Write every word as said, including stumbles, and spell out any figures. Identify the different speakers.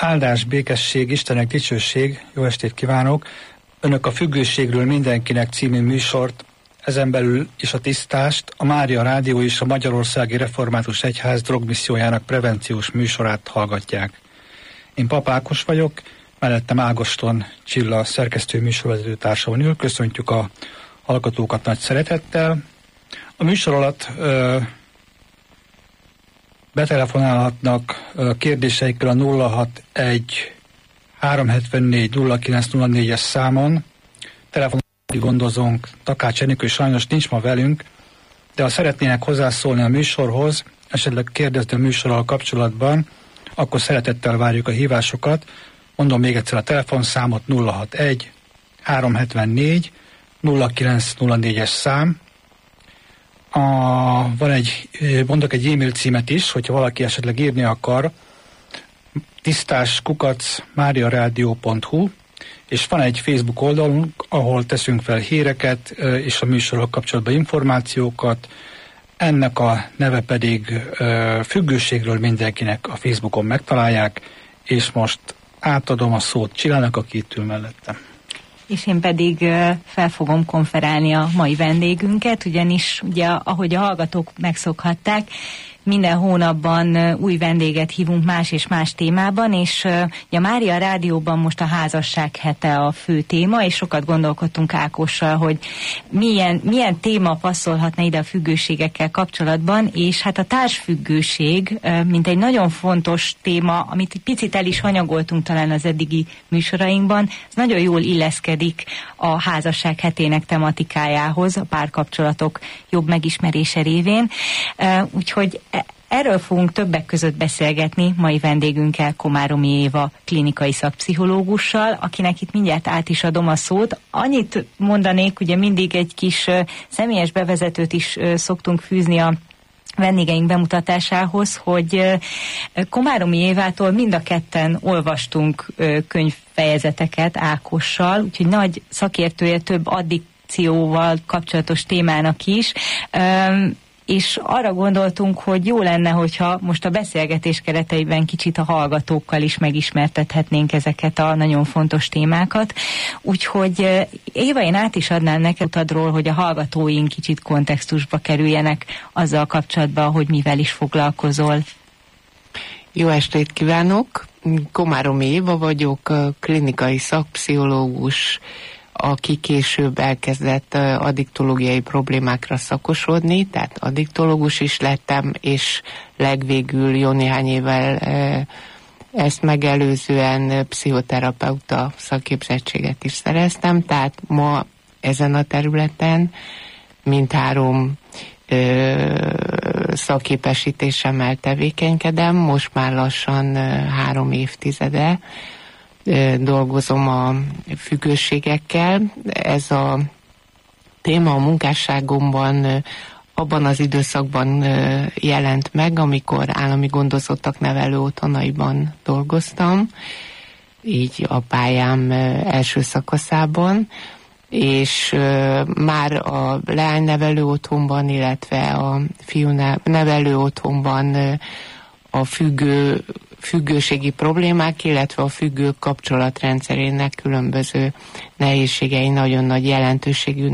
Speaker 1: Áldás, békesség, Istenek dicsőség, jó estét kívánok! Önök a Függőségről mindenkinek című műsort, ezen belül is a tisztást, a Mária Rádió és a Magyarországi Református Egyház drogmissziójának prevenciós műsorát hallgatják. Én Pap Ákos vagyok, mellettem Ágoston Csilla szerkesztő műsorvezető társamon ül, köszöntjük a hallgatókat nagy szeretettel. A műsor alatt ö, betelefonálhatnak ö, kérdéseikkel a nulla hatvanegy háromszázhetvennégy nulla kilenc nulla négyes számon. Telefonon gondozónk Takács Enikő sajnos nincs ma velünk, de ha szeretnének hozzászólni a műsorhoz, esetleg kérdezni a műsorral kapcsolatban, akkor szeretettel várjuk a hívásokat. Mondom még egyszer a telefonszámot: nulla hatvanegy háromszázhetvennégy nulla kilenc nulla négyes szám. A, van egy, mondok egy e-mail címet is, hogyha valaki esetleg írni akar, tisztás kukac mariaradio pont hu, és van egy Facebook oldalunk, ahol teszünk fel híreket és a műsorok kapcsolatban információkat. Ennek a neve pedig Függőségről mindenkinek, a Facebookon megtalálják, és most átadom a szót Csillának, aki itt ül mellettem.
Speaker 2: És én pedig fel fogom konferálni a mai vendégünket, ugyanis ugye, ahogy a hallgatók megszokhatták, minden hónapban új vendéget hívunk más és más témában, és a Mária Rádióban most a házasság hete a fő téma, és sokat gondolkodtunk Ákossal, hogy milyen, milyen téma passzolhatna ide a függőségekkel kapcsolatban, és hát a társfüggőség, mint egy nagyon fontos téma, amit egy picit el is hanyagoltunk talán az eddigi műsorainkban, ez nagyon jól illeszkedik a házasság hetének tematikájához, a párkapcsolatok jobb megismerése révén. Úgyhogy erről fogunk többek között beszélgetni mai vendégünkkel, Komáromi Éva klinikai szakpszichológussal, akinek itt mindjárt át is adom a szót. Annyit mondanék, ugye mindig egy kis személyes bevezetőt is szoktunk fűzni a vendégeink bemutatásához, hogy Komáromi Évától mind a ketten olvastunk könyvfejezeteket Ákossal, úgyhogy nagy szakértője több addikcióval kapcsolatos témának is, és arra gondoltunk, hogy jó lenne, hogyha most a beszélgetés kereteiben kicsit a hallgatókkal is megismertethetnénk ezeket a nagyon fontos témákat. Úgyhogy Éva, én át is adnám neked utadról, hogy a hallgatóink kicsit kontextusba kerüljenek azzal kapcsolatban, hogy mivel is foglalkozol.
Speaker 3: Jó estét kívánok! Komáromi Éva vagyok, klinikai szakpszichológus, aki később elkezdett addiktológiai problémákra szakosodni, tehát addiktológus is lettem, és legvégül jó néhány évvel ezt megelőzően pszichoterapeuta szakképzettséget is szereztem, tehát ma ezen a területen mindhárom szakképesítésemmel tevékenykedem, most már lassan három évtizede dolgozom a függőségekkel. Ez a téma a munkásságomban abban az időszakban jelent meg, amikor állami gondozottak nevelő otthonaiban dolgoztam, így a pályám első szakaszában, és már a leánynevelő otthonban, illetve a fiú nevelő otthonban a függő függőségi problémák, illetve a függők kapcsolatrendszerének különböző nehézségei nagyon nagy jelentőségű